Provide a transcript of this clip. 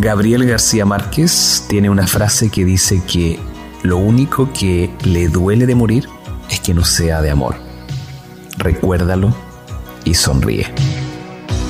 Gabriel García Márquez tiene una frase que dice que lo único que le duele de morir es que no sea de amor. Recuérdalo y sonríe.